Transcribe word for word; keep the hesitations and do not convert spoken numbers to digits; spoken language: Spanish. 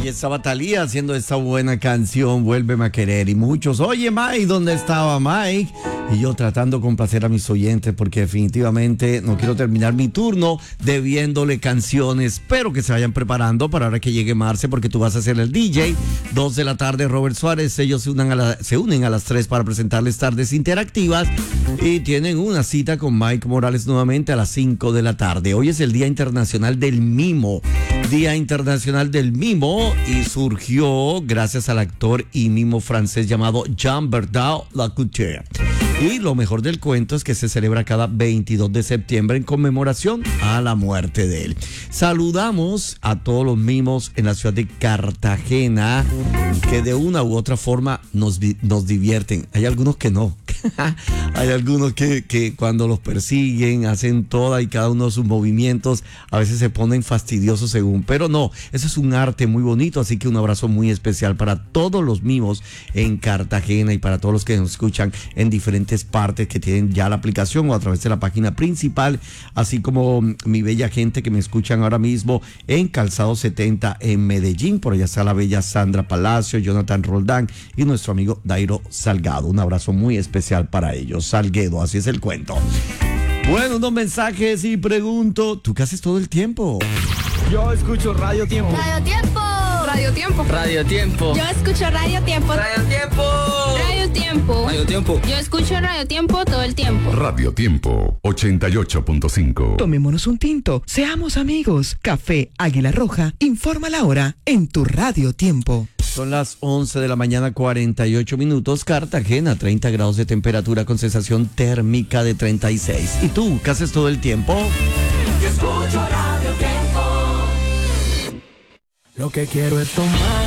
Ahí estaba Thalía haciendo esta buena canción, Vuélveme a querer. Y muchos, oye Mike, ¿dónde estaba Mike? Y yo tratando de complacer a mis oyentes porque definitivamente no quiero terminar mi turno debiéndole canciones. Espero que se vayan preparando para ahora que llegue Marce, porque tú vas a ser el D J. Dos de la tarde, Robert Suárez. Ellos se, unan a la, se unen a las tres para presentarles Tardes Interactivas. Y tienen una cita con Mike Morales nuevamente a las cinco de la tarde. Hoy es el Día Internacional del Mimo. Día Internacional del Mimo, y surgió gracias al actor y mimo francés llamado Jean Bernard Lacouture. Y lo mejor del cuento es que se celebra cada veintidós de septiembre en conmemoración a la muerte de él. Saludamos a todos los mimos en la ciudad de Cartagena que de una u otra forma nos, nos divierten. Hay algunos que no. Hay algunos que, que cuando los persiguen hacen toda y cada uno de sus movimientos, a veces se ponen fastidiosos según, pero no, eso es un arte muy bonito, así que un abrazo muy especial para todos los mimos en Cartagena y para todos los que nos escuchan en diferentes partes que tienen ya la aplicación o a través de la página principal, así como mi bella gente que me escuchan ahora mismo en Calzado setenta en Medellín. Por allá está la bella Sandra Palacio, Jonathan Roldán y nuestro amigo Dairo Salgado. Un abrazo muy especial para ellos. Salguedo, así es el cuento. Bueno, unos mensajes y pregunto, ¿tú qué haces todo el tiempo? Yo escucho Radio Tiempo. Radio Tiempo. Radio Tiempo. Radio Tiempo. Yo escucho Radio Tiempo. Radio Tiempo. Radio Tiempo. Radio Tiempo. Yo escucho Radio Tiempo todo el tiempo. Radio Tiempo ochenta y ocho punto cinco. Tomémonos un tinto, seamos amigos. Café Águila Roja informa la hora en tu Radio Tiempo. Son las once de la mañana, cuarenta y ocho minutos. Cartagena, treinta grados de temperatura con sensación térmica de treinta y seis. ¿Y tú, qué haces todo el tiempo? Yo escucho Radio Tiempo. Lo que quiero es tomar